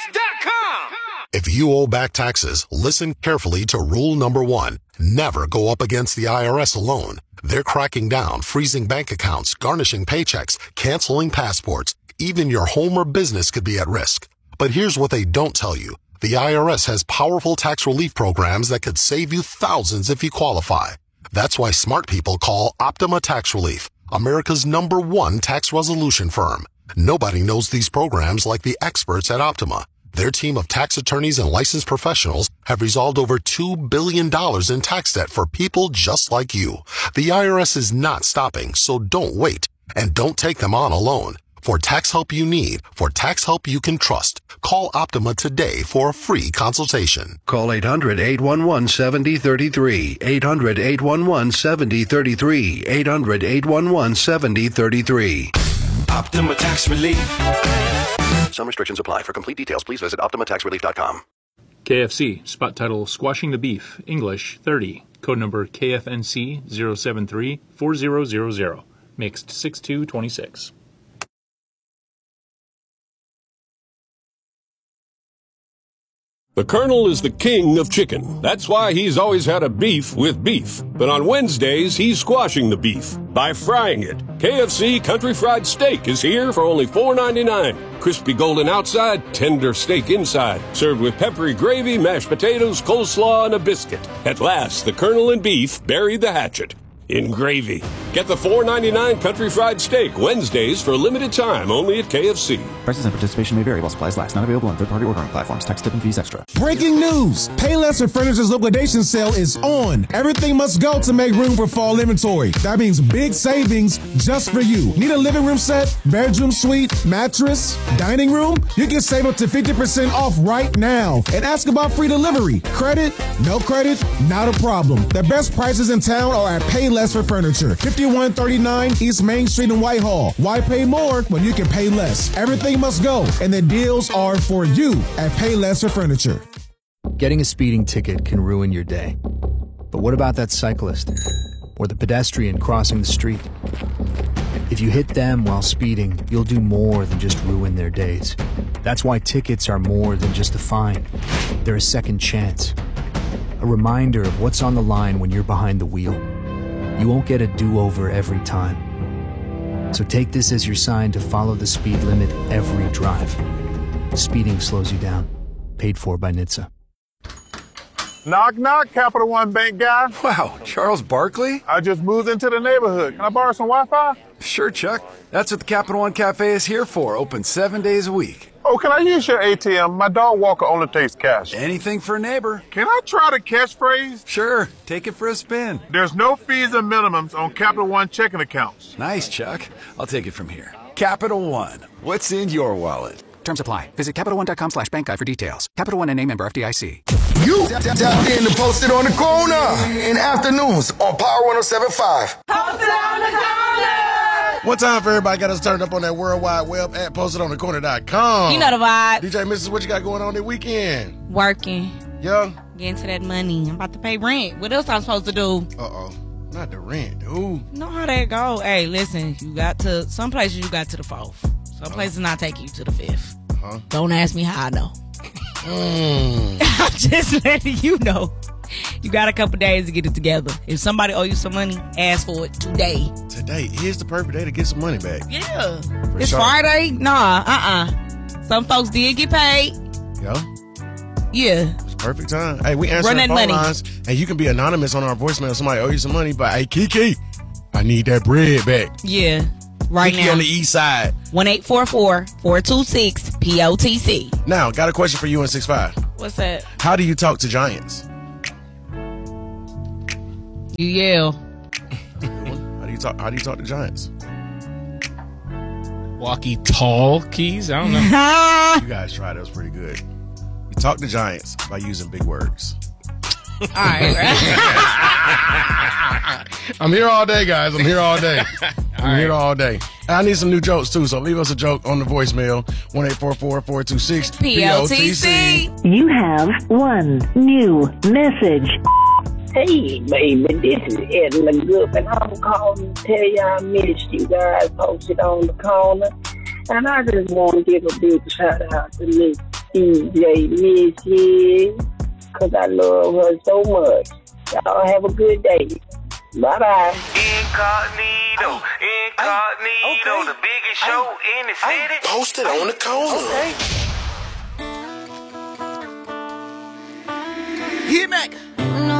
IRS.com. If you owe back taxes, listen carefully to rule number 1. Never go up against the IRS alone. They're cracking down, freezing bank accounts, garnishing paychecks, canceling passports. Even your home or business could be at risk. But here's what they don't tell you. The IRS has powerful tax relief programs that could save you thousands if you qualify. That's why smart people call Optima Tax Relief, America's #1 tax resolution firm. Nobody knows these programs like the experts at Optima. Their team of tax attorneys and licensed professionals have resolved over $2 billion in tax debt for people just like you. The IRS is not stopping, so don't wait. And don't take them on alone. For tax help you need, for tax help you can trust, call Optima today for a free consultation. Call 800-811-7033. 800-811-7033. 800-811-7033. Optima Tax Relief. Some restrictions apply. For complete details, please visit OptimaTaxRelief.com. KFC, spot title Squashing the Beef, English 30, code number KFNC 073-4000, mixed 6226. The Colonel is the king of chicken. That's why he's always had a beef with beef. But on Wednesdays, he's squashing the beef by frying it. KFC Country Fried Steak is here for only $4.99. Crispy golden outside, tender steak inside. Served with peppery gravy, mashed potatoes, coleslaw, and a biscuit. At last, the Colonel and beef buried the hatchet in gravy. Get the $4.99 Country Fried Steak Wednesdays for a limited time only at KFC. Prices and participation may vary while supplies last. Not available on third-party ordering platforms. Tax, tip, and fees extra. Breaking news! Payless for Furniture's liquidation sale is on. Everything must go to make room for fall inventory. That means big savings just for you. Need a living room set, bedroom suite, mattress, dining room? You can save up to 50% off right now. And ask about free delivery. Credit? No credit? Not a problem. The best prices in town are at Payless for Furniture. 5139 East Main Street in Whitehall. Why pay more when you can pay less? Everything must go, and the deals are for you at Payless for Furniture. Getting a speeding ticket can ruin your day. But what about that cyclist? Or the pedestrian crossing the street? If you hit them while speeding, you'll do more than just ruin their days. That's why tickets are more than just a fine. They're a second chance. A reminder of what's on the line when you're behind the wheel. You won't get a do-over every time. So take this as your sign to follow the speed limit every drive. Speeding slows you down. Paid for by NHTSA. Knock, knock, Capital One Bank guy. Wow, Charles Barkley? I just moved into the neighborhood. Can I borrow some Wi-Fi? Sure, Chuck. That's what the Capital One Cafe is here for. Open 7 days a week. Oh, can I use your ATM? My dog walker only takes cash. Anything for a neighbor. Can I try the catchphrase? Sure, take it for a spin. There's no fees and minimums on Capital One checking accounts. Nice, Chuck. I'll take it from here. Capital One. What's in your wallet? Terms apply. Visit CapitalOne.com/bankguide for details. Capital One and a member FDIC. You tapped in to Post It on the Corner in afternoons on Power 107.5. Post It on the Corner! One time for everybody got us turned up on that World Wide Web at postitoonthecorner.com. You know the vibe. DJ Mrs. What you got going on this weekend? Working. Yeah? Getting to that money. I'm about to pay rent. What else I'm supposed to do? Uh-oh. Not the rent, dude. You know how that go. Hey, listen, some places you got to the 4th. Some places not taking you to the 5th. Uh-huh. Don't ask me how I know. I'm just letting you know. You got a couple days to get it together. If somebody owe you some money, ask for it today. Today is the perfect day to get some money back. Yeah. It's sure. Friday? Nah, Some folks did get paid. Yeah. Yeah. It's perfect time. Hey, we answer phone money. Lines, and you can be anonymous on our voicemail. Somebody owe you some money, but hey, Kiki, I need that bread back. Yeah. Right Kiki now. on the east side. 1-844-426-POTC. Now, got a question for you in 6-5. What's that? How do you talk to giants? You yell. How do you talk to giants? Walkie-talkies? I don't know. You guys tried. That was pretty good. You talk to giants by using big words. All right. I'm here all day, guys. I'm here all day. Here all day. I need some new jokes, too, so leave us a joke on the voicemail, 1-844-426-POTC. You have one new message. Hey, baby, this is Edna Good, and I'm calling to tell y'all I missed you guys posted on the corner. And I just want to give a big shout out to Nick DJ Missy, because I love her so much. Y'all have a good day. Bye-bye. Incognito, the biggest show in the city. Posted on the corner. Okay. Hit Mac.